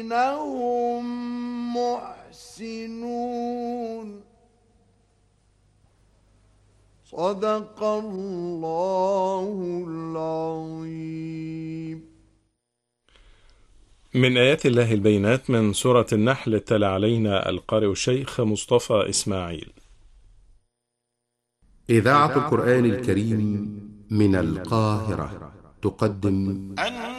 إنهم محسنون. صدق الله العظيم. من آيات الله البينات من سورة النحل. تلا علينا القارئ الشيخ مصطفى إسماعيل. إذاعة القرآن الكريم من القاهرة تقدم